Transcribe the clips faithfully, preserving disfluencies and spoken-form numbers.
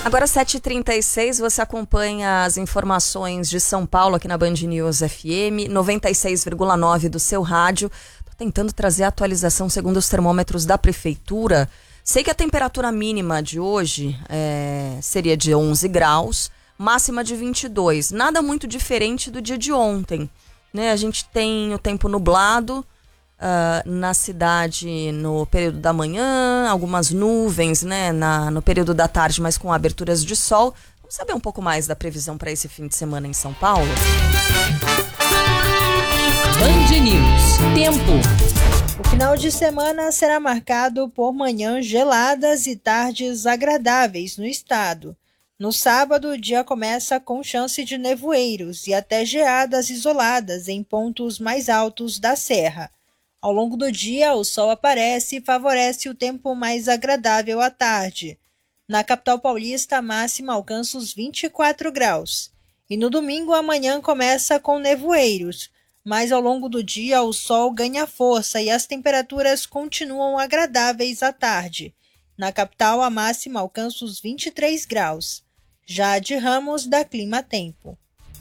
Agora sete e trinta e seis, você acompanha as informações de São Paulo aqui na Band News F M, noventa e seis vírgula nove do seu rádio. Tô tentando trazer a atualização segundo os termômetros da prefeitura. Sei que a temperatura mínima de hoje é, seria de onze graus, máxima de vinte e dois. Nada muito diferente do dia de ontem, né? A gente tem o tempo nublado uh, na cidade no período da manhã, algumas nuvens, né, na, no período da tarde, mas com aberturas de sol. Vamos saber um pouco mais da previsão para esse fim de semana em São Paulo? Band News. Tempo. O final de semana será marcado por manhãs geladas e tardes agradáveis no estado. No sábado, o dia começa com chance de nevoeiros e até geadas isoladas em pontos mais altos da serra. Ao longo do dia, o sol aparece e favorece o tempo mais agradável à tarde. Na capital paulista, a máxima alcança os vinte e quatro graus. E no domingo, a manhã começa com nevoeiros, mas ao longo do dia o sol ganha força e as temperaturas continuam agradáveis à tarde. Na capital, a máxima alcança os vinte e três graus. Jade Ramos, da Clima Tempo.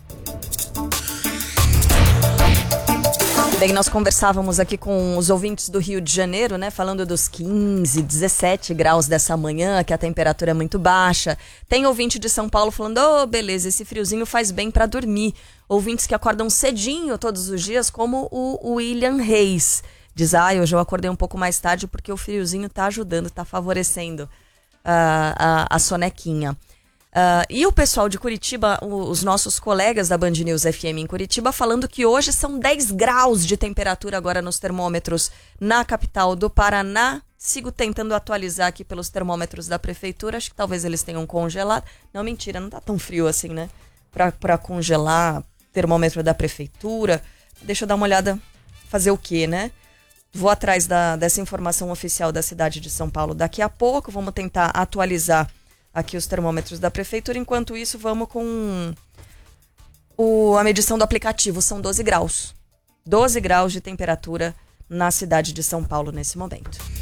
Bem, nós conversávamos aqui com os ouvintes do Rio de Janeiro, né, falando dos quinze, dezessete graus dessa manhã, que a temperatura é muito baixa. Tem ouvinte de São Paulo falando, ô, oh, beleza, esse friozinho faz bem para dormir. Ouvintes que acordam cedinho todos os dias, como o William Reis. Diz, ah, hoje eu acordei um pouco mais tarde porque o friozinho tá ajudando, tá favorecendo uh, a, a sonequinha. Uh, e o pessoal de Curitiba, os nossos colegas da Band News F M em Curitiba, falando que hoje são dez graus de temperatura agora nos termômetros na capital do Paraná. Sigo tentando atualizar aqui pelos termômetros da prefeitura, acho que talvez eles tenham congelado. Não, mentira, não tá tão frio assim, né? Pra, pra congelar termômetro da prefeitura. Deixa eu dar uma olhada, fazer o quê, né? Vou atrás da, dessa informação oficial da cidade de São Paulo daqui a pouco, vamos tentar atualizar aqui os termômetros da prefeitura. Enquanto isso, vamos com o, a medição do aplicativo. São doze graus. doze graus de temperatura na cidade de São Paulo nesse momento.